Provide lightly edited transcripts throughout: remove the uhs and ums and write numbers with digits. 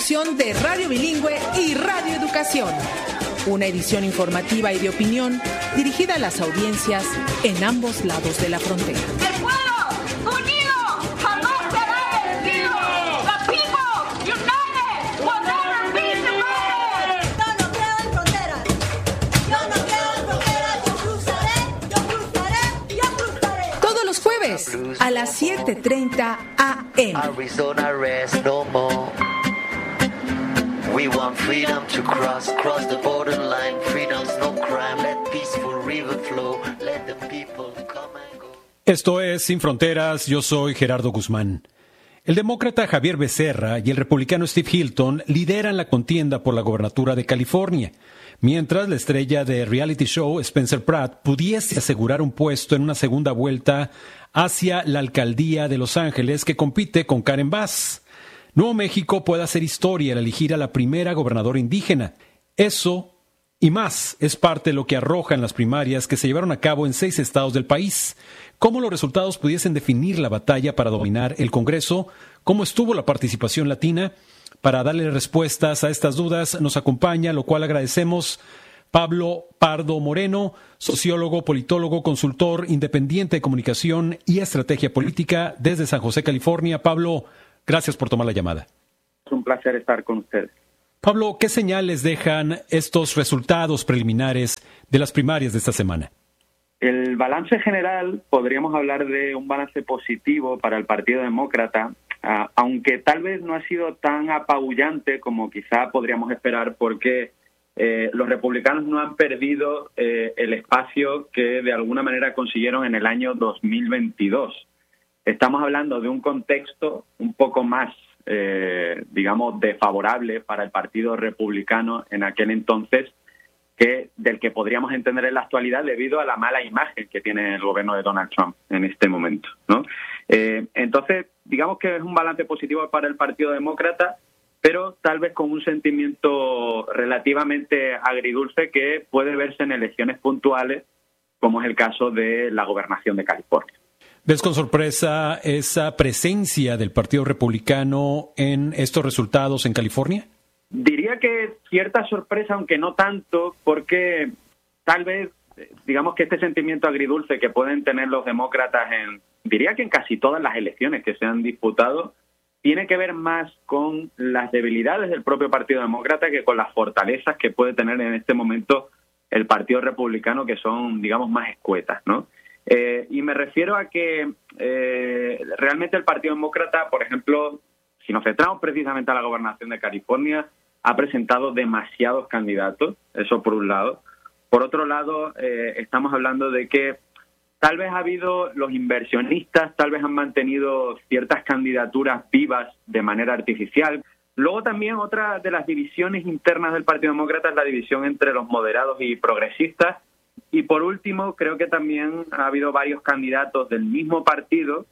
producción de Radio Bilingüe y Radio Educación. Una edición informativa y de opinión dirigida a las audiencias en ambos lados de la frontera. ¡El pueblo unido jamás será vencido! ¡The people united will never be divided! Yo no creo en fronteras. Yo no creo en fronteras. Yo cruzaré, yo cruzaré, yo cruzaré. Todos los jueves a las 7:30 a.m. Arizona rest no more. We want freedom to cross the borderline. Freedom's no crime. Let peaceful river flow. Let the people come and go. Esto es Sin Fronteras, yo soy Gerardo Guzmán. El demócrata Javier Becerra y el republicano Steve Hilton lideran la contienda por la gobernatura de California, mientras la estrella de reality show Spencer Pratt pudiese asegurar un puesto en una segunda vuelta hacia la alcaldía de Los Ángeles que compite con Karen Bass. Nuevo México puede hacer historia al elegir a la primera gobernadora indígena. Eso y más es parte de lo que arrojan las primarias que se llevaron a cabo en 6 estados del país. Cómo los resultados pudiesen definir la batalla para dominar el Congreso, cómo estuvo la participación latina. Para darle respuestas a estas dudas nos acompaña, lo cual agradecemos, Pablo Pardo Moreno, sociólogo, politólogo, consultor independiente de comunicación y estrategia política desde San José, California. Pablo, gracias por tomar la llamada. Es un placer estar con ustedes. Pablo, ¿qué señales dejan estos resultados preliminares de las primarias de esta semana? El balance general, podríamos hablar de un balance positivo para el Partido Demócrata, aunque tal vez no ha sido tan apabullante como quizá podríamos esperar, porque los republicanos no han perdido el espacio que de alguna manera consiguieron en el año 2022. Estamos hablando de un contexto un poco más, digamos, desfavorable para el Partido Republicano en aquel entonces, del que podríamos entender en la actualidad debido a la mala imagen que tiene el gobierno de Donald Trump en este momento, ¿no? Entonces, digamos que es un balance positivo para el Partido Demócrata, pero tal vez con un sentimiento relativamente agridulce que puede verse en elecciones puntuales, como es el caso de la gobernación de California. ¿Ves con sorpresa esa presencia del Partido Republicano en estos resultados en California? Diría que cierta sorpresa, aunque no tanto, porque tal vez, digamos que este sentimiento agridulce que pueden tener los demócratas diría que en casi todas las elecciones que se han disputado, tiene que ver más con las debilidades del propio Partido Demócrata que con las fortalezas que puede tener en este momento el Partido Republicano, que son, digamos, más escuetas, ¿no? Y me refiero a que realmente el Partido Demócrata, por ejemplo, si nos centramos precisamente a la gobernación de California, ha presentado demasiados candidatos, eso por un lado. Por otro lado, estamos hablando de que tal vez ha habido los inversionistas, tal vez han mantenido ciertas candidaturas vivas de manera artificial. Luego también otra de las divisiones internas del Partido Demócrata es la división entre los moderados y progresistas. Y por último, creo que también ha habido varios candidatos del mismo partido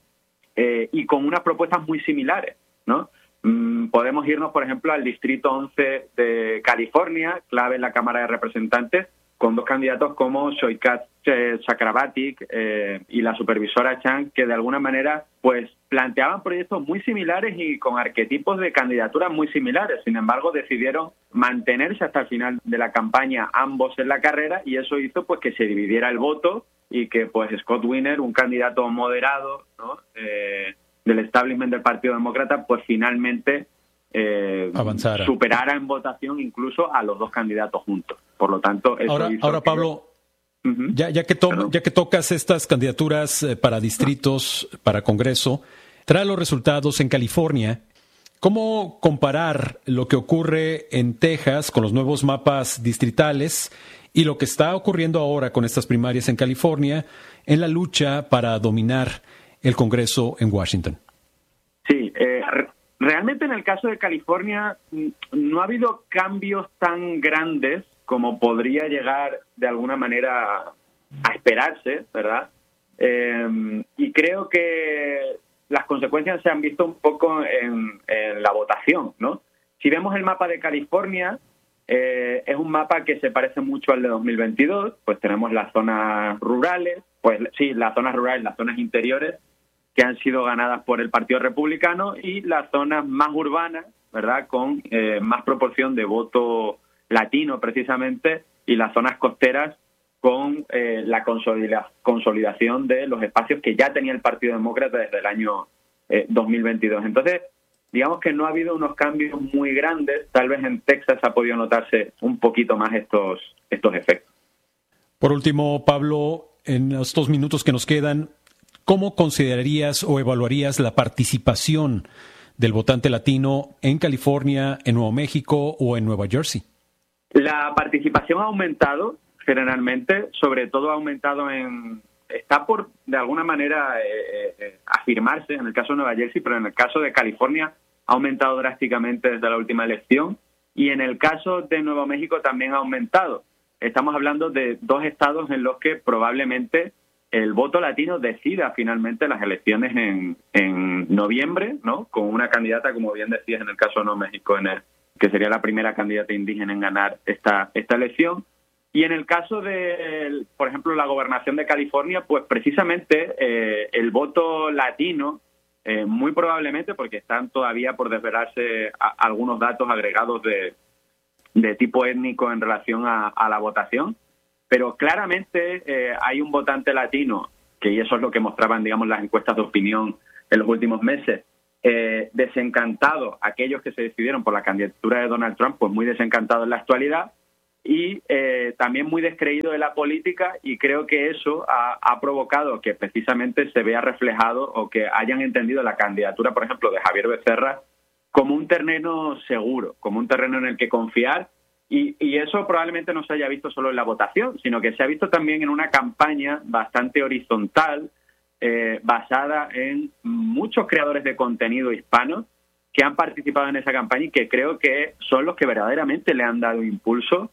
y con unas propuestas muy similares, ¿no? Podemos irnos, por ejemplo, al Distrito 11 de California, clave en la Cámara de Representantes, con 2 candidatos como Xochitl Chakrabarti y la supervisora Chan, que de alguna manera pues planteaban proyectos muy similares y con arquetipos de candidaturas muy similares. Sin embargo, decidieron mantenerse hasta el final de la campaña ambos en la carrera, y eso hizo pues que se dividiera el voto y que pues Scott Wiener, un candidato moderado, ¿no? Del establishment del Partido Demócrata, pues finalmente superara en votación incluso a los 2 candidatos juntos. Por lo tanto, eso hizo ahora Pablo, ya que tocas estas candidaturas para distritos, para Congreso, trae los resultados en California. ¿Cómo comparar lo que ocurre en Texas con los nuevos mapas distritales y lo que está ocurriendo ahora con estas primarias en California en la lucha para dominar el Congreso en Washington? Sí, realmente en el caso de California no ha habido cambios tan grandes como podría llegar de alguna manera a esperarse, ¿verdad? Y creo que las consecuencias se han visto un poco en la votación, ¿no? Si vemos el mapa de California, es un mapa que se parece mucho al de 2022, pues tenemos las zonas rurales, pues sí, las zonas rurales, las zonas interiores, que han sido ganadas por el Partido Republicano, y las zonas más urbanas, ¿verdad?, con más proporción de voto latino precisamente, y las zonas costeras con la consolidación de los espacios que ya tenía el Partido Demócrata desde el año 2022. Entonces, digamos que no ha habido unos cambios muy grandes. Tal vez en Texas ha podido notarse un poquito más estos efectos. Por último, Pablo, en estos minutos que nos quedan, ¿cómo considerarías o evaluarías la participación del votante latino en California, en Nuevo México o en Nueva Jersey? La participación ha aumentado generalmente, sobre todo ha aumentado está por, de alguna manera, afirmarse en el caso de Nueva Jersey, pero en el caso de California ha aumentado drásticamente desde la última elección, y en el caso de Nuevo México también ha aumentado. Estamos hablando de dos estados en los que probablemente el voto latino decida finalmente las elecciones en noviembre, ¿no?, con una candidata, como bien decías, en el caso de Nuevo México, que sería la primera candidata indígena en ganar esta elección. Y en el caso de, por ejemplo, la gobernación de California, pues precisamente el voto latino, muy probablemente, porque están todavía por desvelarse algunos datos agregados de tipo étnico en relación a la votación, pero claramente hay un votante latino, y eso es lo que mostraban, digamos, las encuestas de opinión en los últimos meses, desencantado, aquellos que se decidieron por la candidatura de Donald Trump, pues muy desencantado en la actualidad, y también muy descreído de la política, y creo que eso ha provocado que precisamente se vea reflejado o que hayan entendido la candidatura, por ejemplo, de Javier Becerra como un terreno seguro, como un terreno en el que confiar, y eso probablemente no se haya visto solo en la votación, sino que se ha visto también en una campaña bastante horizontal, basada en muchos creadores de contenido hispanos que han participado en esa campaña y que creo que son los que verdaderamente le han dado impulso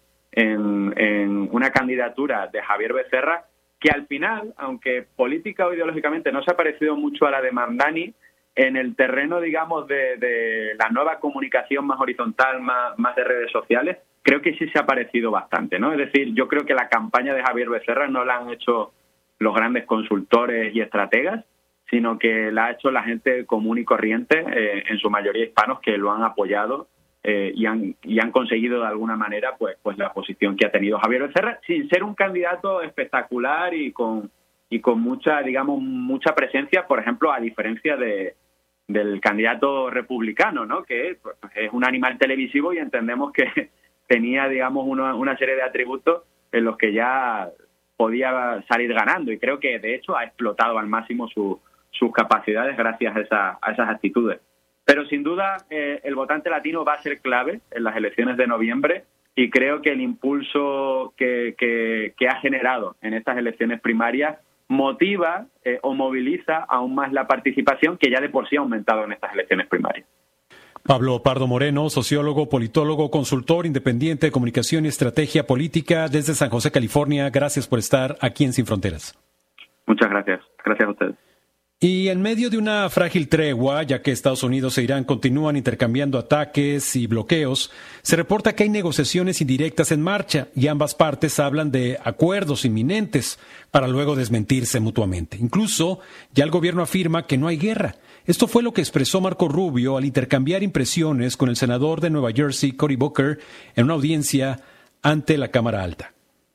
en una candidatura de Javier Becerra, que al final, aunque política o ideológicamente no se ha parecido mucho a la de Mamdani, en el terreno, digamos, de la nueva comunicación más horizontal, más de redes sociales, creo que sí se ha parecido bastante, ¿no? Es decir, yo creo que la campaña de Javier Becerra no la han hecho los grandes consultores y estrategas, sino que la ha hecho la gente común y corriente, en su mayoría hispanos, que lo han apoyado y han conseguido de alguna manera pues la posición que ha tenido Javier Becerra, sin ser un candidato espectacular y con mucha, digamos, mucha presencia, por ejemplo, a diferencia del candidato republicano, ¿no?, que pues, es un animal televisivo, y entendemos que tenía, digamos, una serie de atributos en los que ya podía salir ganando, y creo que de hecho ha explotado al máximo sus capacidades gracias a esas actitudes. Pero sin duda el votante latino va a ser clave en las elecciones de noviembre, y creo que el impulso que ha generado en estas elecciones primarias motiva o moviliza aún más la participación, que ya de por sí ha aumentado en estas elecciones primarias. Pablo Pardo Moreno, sociólogo, politólogo, consultor independiente de comunicación y estrategia política desde San José, California. Gracias por estar aquí en Sin Fronteras. Muchas gracias. Gracias a ustedes. Y en medio de una frágil tregua, ya que Estados Unidos e Irán continúan intercambiando ataques y bloqueos, se reporta que hay negociaciones indirectas en marcha y ambas partes hablan de acuerdos inminentes para luego desmentirse mutuamente. Incluso ya el gobierno afirma que no hay guerra. Esto fue lo que expresó Marco Rubio al intercambiar impresiones con el senador de Nueva Jersey, Cory Booker, en una audiencia ante la Cámara Alta.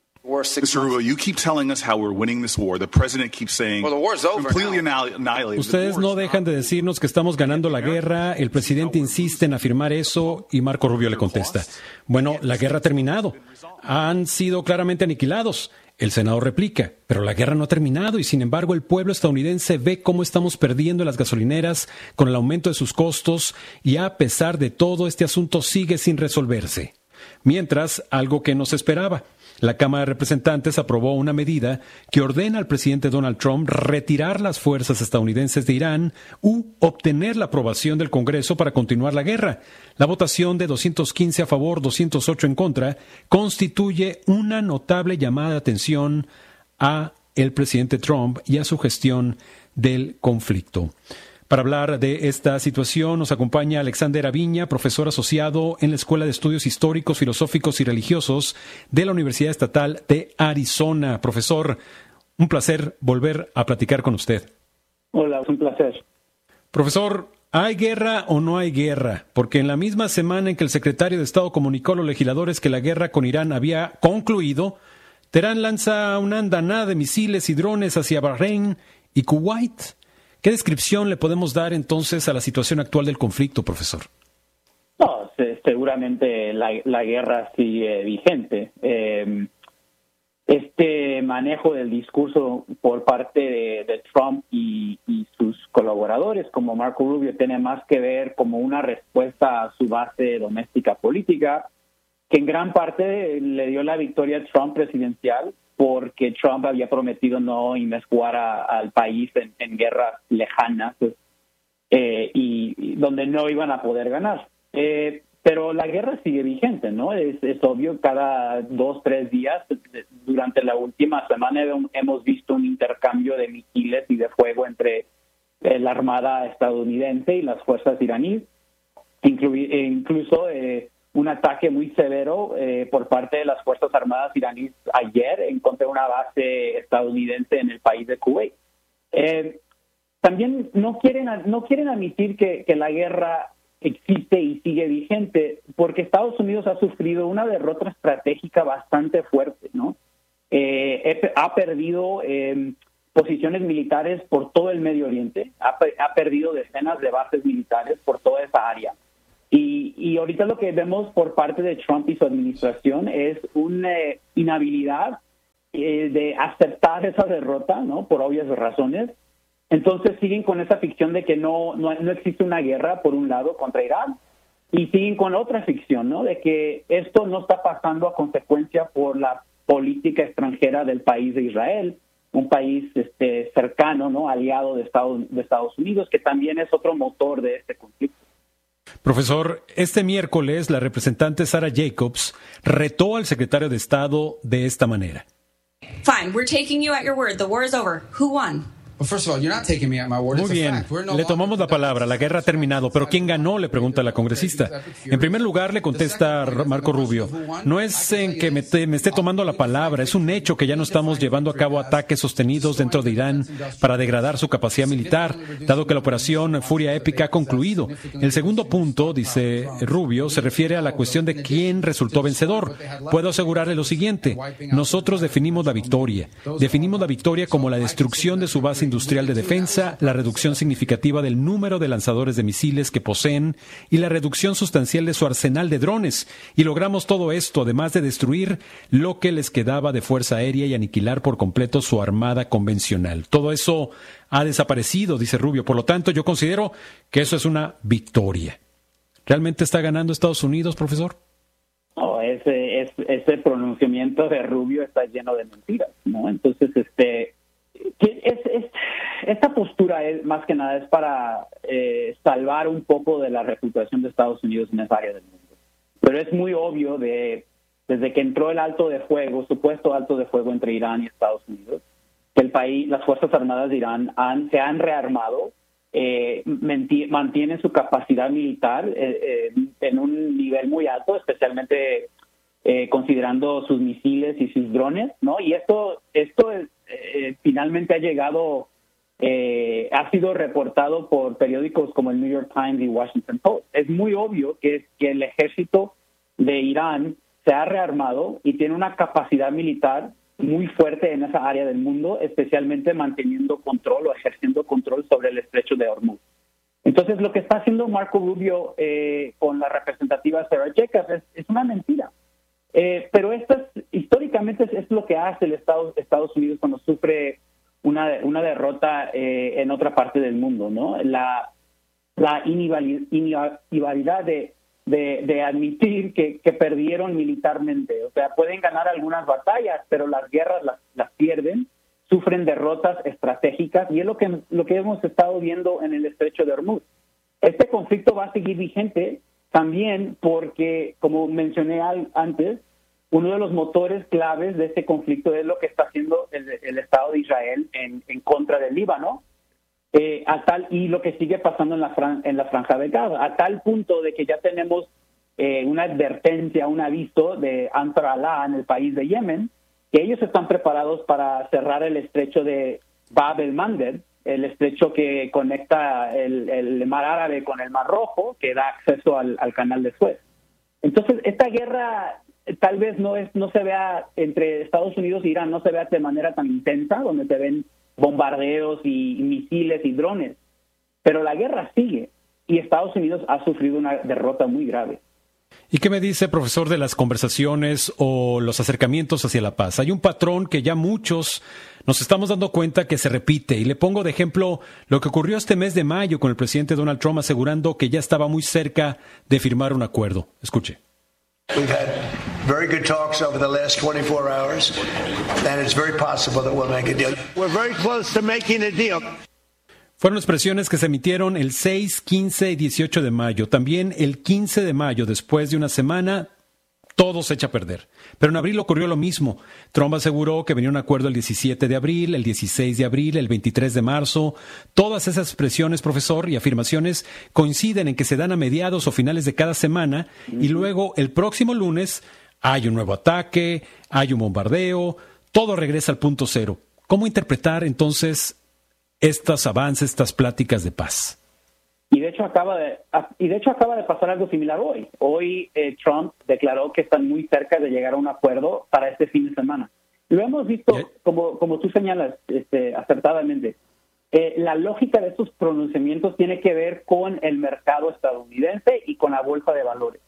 Mr. Rubio, you keep telling us how we're winning this war. The president keeps saying completely annihilated. Ustedes no dejan de decirnos que estamos ganando la guerra. El presidente insiste en afirmar eso y Marco Rubio le contesta: bueno, la guerra ha terminado. Han sido claramente aniquilados. El senador replica: pero la guerra no ha terminado y sin embargo el pueblo estadounidense ve cómo estamos perdiendo las gasolineras con el aumento de sus costos y a pesar de todo este asunto sigue sin resolverse. Mientras, algo que no se esperaba. La Cámara de Representantes aprobó una medida que ordena al presidente Donald Trump retirar las fuerzas estadounidenses de Irán u obtener la aprobación del Congreso para continuar la guerra. La votación de 215 a favor, 208 en contra, constituye una notable llamada de atención a el presidente Trump y a su gestión del conflicto. Para hablar de esta situación nos acompaña Alexander Aviña, profesor asociado en la Escuela de Estudios Históricos, Filosóficos y Religiosos de la Universidad Estatal de Arizona. Profesor, un placer volver a platicar con usted. Hola, es un placer. Profesor, ¿Hay guerra o no hay guerra? Porque en la misma semana en que el secretario de Estado comunicó a los legisladores que la guerra con Irán había concluido, Teherán lanza una andanada de misiles y drones hacia Bahrein y Kuwait. ¿Qué descripción le podemos dar entonces a la situación actual del conflicto, profesor? No, seguramente la guerra sigue vigente. Este manejo del discurso por parte de Trump y sus colaboradores como Marco Rubio tiene más que ver como una respuesta a su base doméstica política, que en gran parte le dio la victoria a Trump presidencial porque Trump había prometido no inmiscuir al país en guerras lejanas y donde no iban a poder ganar. Pero la guerra sigue vigente, ¿no? Es obvio, cada 2-3 días, durante la última semana hemos visto un intercambio de misiles y de fuego entre la Armada estadounidense y las fuerzas iraníes, incluso un ataque muy severo por parte de las Fuerzas Armadas iraníes ayer en contra de una base estadounidense en el país de Kuwait. También no quieren admitir que la guerra existe y sigue vigente, porque Estados Unidos ha sufrido una derrota estratégica bastante fuerte, ¿no? Ha perdido posiciones militares por todo el Medio Oriente, ha perdido decenas de bases militares por toda esa área. Y ahorita lo que vemos por parte de Trump y su administración es una inhabilidad de aceptar esa derrota, ¿no? Por obvias razones. Entonces siguen con esa ficción de que no existe una guerra, por un lado, contra Irán, y siguen con otra ficción, ¿no? De que esto no está pasando a consecuencia por la política extranjera del país de Israel, un país cercano, ¿no? Aliado de Estados Unidos, que también es otro motor de este conflicto. Profesor, este miércoles la representante Sarah Jacobs retó al secretario de Estado de esta manera. Fine, we're taking you at your word. The war is over. Who won? Muy bien, le tomamos la palabra, la guerra ha terminado, pero ¿quién ganó?, le pregunta la congresista. En primer lugar, le contesta Marco Rubio, no es en que me esté tomando la palabra, es un hecho que ya no estamos llevando a cabo ataques sostenidos dentro de Irán para degradar su capacidad militar, dado que la operación Furia Épica ha concluido. El segundo punto, dice Rubio, se refiere a la cuestión de quién resultó vencedor. Puedo asegurarle lo siguiente, nosotros definimos la victoria como la destrucción de su base industrial de defensa, la reducción significativa del número de lanzadores de misiles que poseen y la reducción sustancial de su arsenal de drones. Y logramos todo esto, además de destruir lo que les quedaba de fuerza aérea y aniquilar por completo su armada convencional. Todo eso ha desaparecido, dice Rubio. Por lo tanto, yo considero que eso es una victoria. ¿Realmente está ganando Estados Unidos, profesor? No, ese pronunciamiento de Rubio está lleno de mentiras, ¿no? Entonces, esta postura más que nada es para salvar un poco de la reputación de Estados Unidos en esa área del mundo. Pero es muy obvio desde que entró el supuesto alto de fuego entre Irán y Estados Unidos, que las Fuerzas Armadas de Irán se han rearmado, mantienen su capacidad militar en un nivel muy alto, especialmente considerando sus misiles y sus drones, ¿no? Y esto finalmente ha sido reportado por periódicos como el New York Times y Washington Post. Es muy obvio que el ejército de Irán se ha rearmado y tiene una capacidad militar muy fuerte en esa área del mundo, especialmente manteniendo control o ejerciendo control sobre el estrecho de Hormuz. Entonces, lo que está haciendo Marco Rubio con la representativa Sarah Jacobs es una mentira. Pero históricamente es lo que hace Estados Unidos cuando sufre una derrota en otra parte del mundo, ¿no? La inhabilidad de admitir que perdieron militarmente. O sea, pueden ganar algunas batallas, pero las guerras las pierden, sufren derrotas estratégicas, y es lo que hemos estado viendo en el estrecho de Hormuz. Este conflicto va a seguir vigente también porque, como mencioné antes, uno de los motores claves de este conflicto es lo que está haciendo el Estado de Israel en contra del Líbano, y lo que sigue pasando en la Franja de Gaza, a tal punto de que ya tenemos una advertencia, un aviso de Ansar Allah en el país de Yemen, que ellos están preparados para cerrar el estrecho de Bab el-Mandeb el estrecho que conecta el Mar Árabe con el Mar Rojo, que da acceso al Canal de Suez. Entonces, esta guerra tal vez no se vea entre Estados Unidos e Irán, no se vea de manera tan intensa, donde se ven bombardeos y misiles y drones, pero la guerra sigue y Estados Unidos ha sufrido una derrota muy grave. ¿Y qué me dice, profesor, de las conversaciones o los acercamientos hacia la paz? Hay un patrón que ya muchos nos estamos dando cuenta que se repite, y le pongo de ejemplo lo que ocurrió este mes de mayo con el presidente Donald Trump asegurando que ya estaba muy cerca de firmar un acuerdo. Escuche. We've had very good talks over the last 24 hours, and it's very possible that we'll make a deal. We're very close to making a deal. Fueron expresiones que se emitieron el 6, 15 y 18 de mayo. También el 15 de mayo, después de una semana, todo se echa a perder. Pero en abril ocurrió lo mismo. Trump aseguró que venía un acuerdo el 17 de abril, el 16 de abril, el 23 de marzo. Todas esas expresiones, profesor, y afirmaciones coinciden en que se dan a mediados o finales de cada semana y luego el próximo lunes hay un nuevo ataque, hay un bombardeo, todo regresa al punto cero. ¿Cómo interpretar entonces estos avances, estas pláticas de paz? Y de hecho acaba de pasar algo similar hoy. Hoy Trump declaró que están muy cerca de llegar a un acuerdo para este fin de semana. Lo hemos visto, como tú señalas acertadamente, la lógica de estos pronunciamientos tiene que ver con el mercado estadounidense y con la bolsa de valores.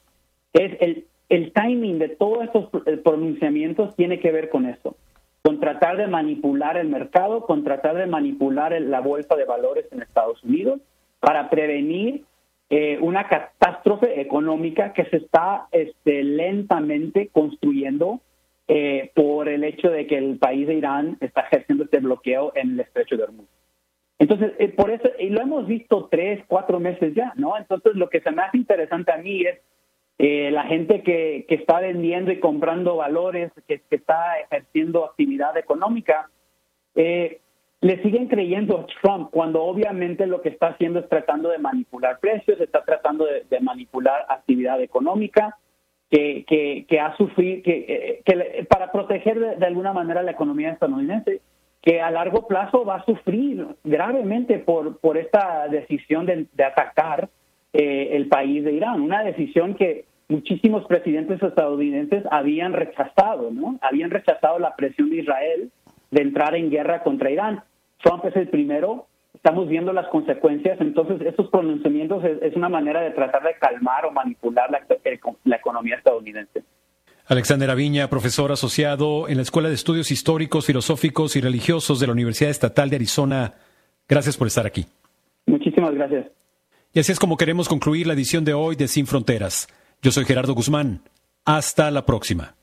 El timing de todos estos pronunciamientos tiene que ver con eso, con tratar de manipular el mercado, con tratar de manipular la bolsa de valores en Estados Unidos para prevenir una catástrofe económica que se está lentamente construyendo por el hecho de que el país de Irán está ejerciendo este bloqueo en el estrecho de Hormuz. Entonces, por eso, y lo hemos visto 3, 4 meses ya, ¿no? Entonces, lo que se me hace interesante a mí es la gente que está vendiendo y comprando valores, que está ejerciendo actividad económica, le siguen creyendo a Trump cuando obviamente lo que está haciendo es tratando de manipular precios, está tratando de manipular actividad económica, que ha sufrido, para proteger de alguna manera la economía estadounidense, que a largo plazo va a sufrir gravemente por esta decisión de atacar el país de Irán, una decisión que muchísimos presidentes estadounidenses habían rechazado, ¿no? Habían rechazado la presión de Israel de entrar en guerra contra Irán. Trump es el primero, estamos viendo las consecuencias, entonces estos pronunciamientos es una manera de tratar de calmar o manipular la economía estadounidense. Alexander Aviña, profesor asociado en la Escuela de Estudios Históricos, Filosóficos y Religiosos de la Universidad Estatal de Arizona. Gracias por estar aquí. Muchísimas gracias. Y así es como queremos concluir la edición de hoy de Sin Fronteras. Yo soy Gerardo Guzmán. Hasta la próxima.